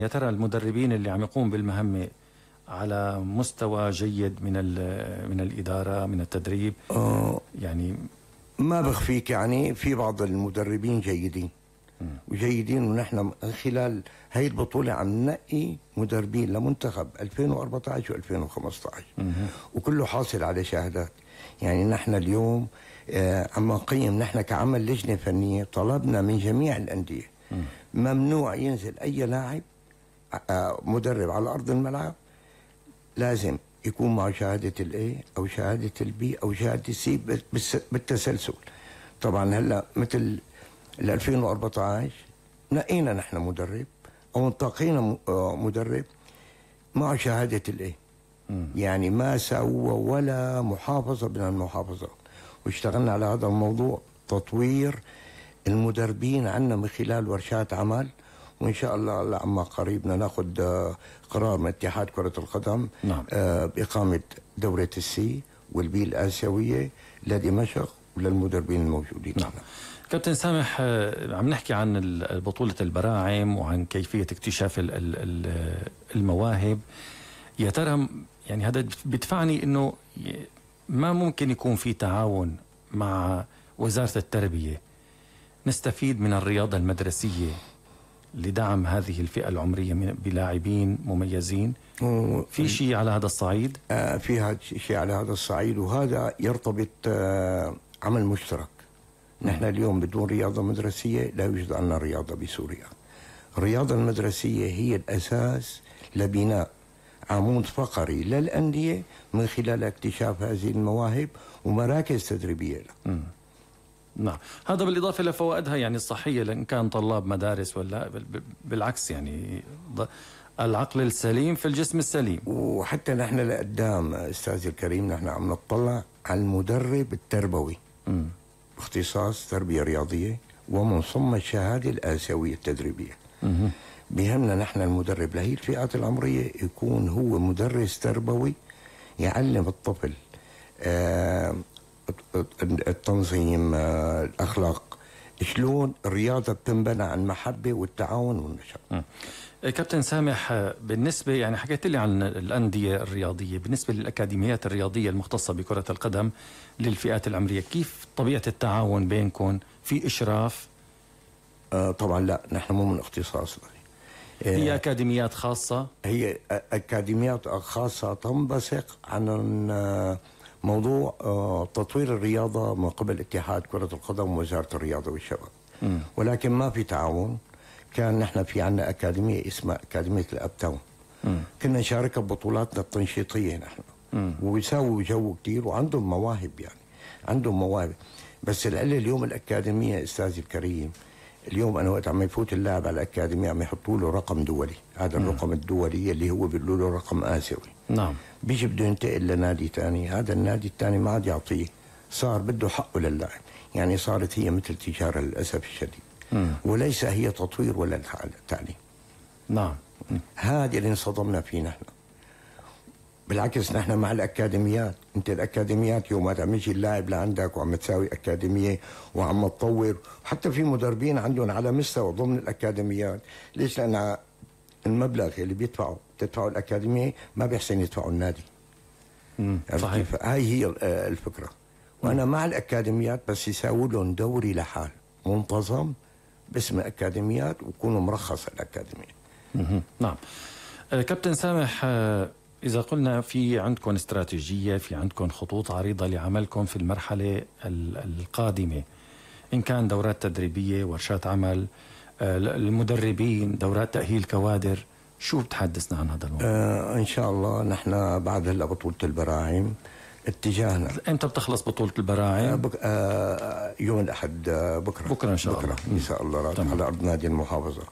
يا ترى المدربين اللي عم يقوم بالمهمة على مستوى جيد من الإدارة من التدريب؟ يعني ما بخفيك، يعني في بعض المدربين جيدين وجيدين، ونحن من خلال هاي البطولة عم ننقي مدربين لمنتخب 2014 و2015 وكله حاصل على شهادات. يعني نحن اليوم عم نقيم، نحن كعمل لجنة فنية طلبنا من جميع الأندية ممنوع ينزل أي لاعب مدرب على أرض الملعب لازم يكون معه شهادة الA أو شهادة الB أو شهادة C بالتسلسل. طبعا هلا مثل 2014 نقينا نحن مدرب أو انتقينا مدرب معه شهادة الA، يعني ما سوى ولا محافظة من المحافظات، واشتغلنا على هذا الموضوع تطوير المدربين عنا من خلال ورشات عمل، وإن شاء الله لعما قريبنا ناخذ قرار من اتحاد كرة القدم بإقامة دورة السي والبي الآسيوية لدمشق وللمدربين الموجودين. كابتن سامح، عم نحكي عن بطولة البراعم وعن كيفية اكتشاف المواهب. يا ترى يعني هذا بدفعني انه ما ممكن يكون في تعاون مع وزارة التربية نستفيد من الرياضة المدرسية لدعم هذه الفئة العمرية بلاعبين مميزين؟ في شيء على هذا الصعيد؟ في شيء على هذا الصعيد، وهذا يرتبط عمل مشترك. نحن اليوم بدون رياضة مدرسية لا يوجد عندنا رياضة بسوريا. الرياضة المدرسية هي الأساس لبناء عمود فقري للأندية من خلال اكتشاف هذه المواهب ومراكز تدريبية لها. نعم، هذا بالإضافة لفوائدها يعني الصحية، لأن كان طلاب مدارس ولا بالعكس، يعني العقل السليم في الجسم السليم. وحتى نحن لقدام أستاذ الكريم نحن عم نطلع على المدرب التربوي اختصاص تربية رياضية ومن ثم الشهادة الآسيوية التدريبية. بهمنا نحن المدرب لهي الفئات العمرية يكون هو مدرس تربوي يعلم الطفل التنظيم، الأخلاق، شلون الرياضة بتنبنى عن المحبة والتعاون والنشاط. كابتن سامح، بالنسبة يعني حكيت لي عن الأندية الرياضية، بالنسبة للأكاديميات الرياضية المختصة بكرة القدم للفئات العمرية، كيف طبيعة التعاون بينكم؟ في إشراف؟ طبعا لا، نحن مو من اختصاصنا. هي أكاديميات خاصة؟ هي أكاديميات خاصة تنبثق عن موضوع تطوير الرياضة من قبل اتحاد كرة القدم ووزارة الرياضة والشباب، ولكن ما في تعاون. كان نحن في عنا أكاديمية اسمها أكاديمية الأبتاون، كنا نشارك ببطولاتنا التنشيطية نحن، ويساووا جو كتير وعندهم مواهب، يعني عندهم مواهب. بس العلة اليوم الأكاديمية أستاذي الكريم، اليوم أنا وقت عم يفوت اللاعب على الأكاديمية عم يحطوا له رقم دولي، هذا الرقم الدولي اللي هو بيقولوا له رقم آسيوي. نعم. بيجي بده ينتقل لنادي ثاني، هذا النادي الثاني ما عاد يعطيه، صار بده حقه للاعب. يعني صارت هي مثل تجارة للأسف الشديد، وليس هي تطوير ولا تعليم. نعم. هذا اللي انصدمنا فيه نحن. بالعكس نحن مع الأكاديميات، أنت الأكاديميات يوم عم يجي اللاعب لعندك وعم تساوي أكاديمية وعم تطور، حتى في مدربين عندهم على مستوى ضمن الأكاديميات. ليش؟ لأن المبلغ اللي تدفعه الأكاديمية ما بيحسن يدفعه النادي. صحيح. هاي هي الفكرة. وأنا مع الأكاديميات، بس يساووا لهم دوري لحال منتظم باسم أكاديميات ويكونوا مرخص الأكاديمية. نعم. كابتن سامح، إذا قلنا في عندكم استراتيجية، في عندكم خطوط عريضة لعملكم في المرحلة القادمة، إن كان دورات تدريبية، ورشات عمل، المدربين، دورات تأهيل كوادر، شو بتحدثنا عن هذا الموضوع؟ إن شاء الله نحن بعد هلا بطولة البراعم اتجاهنا. امتى بتخلص بطولة البراعم؟ يوم الأحد، بكرة إن شاء الله. إن شاء الله على أرض نادي المحافظة.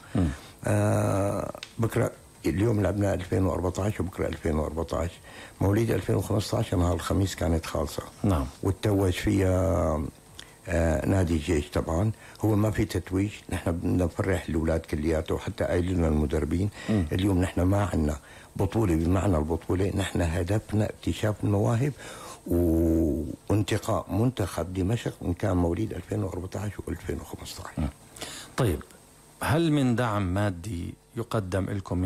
بكرة. اليوم لعبنا 2014 وبكرة 2014. مواليد 2015 نهار الخميس كانت خالصة. نعم. وتتوج فيها نادي الجيش. طبعا هو ما في تتويج، نحن بدنا نفرح الاولاد كلياته، وحتى قايلين لنا المدربين اليوم نحن ما عندنا بطوله بمعنى البطوله، نحن هدفنا اكتشاف المواهب وانتقاء منتخب دمشق ان كان مواليد 2014 و2015. طيب، هل من دعم مادي يقدم لكم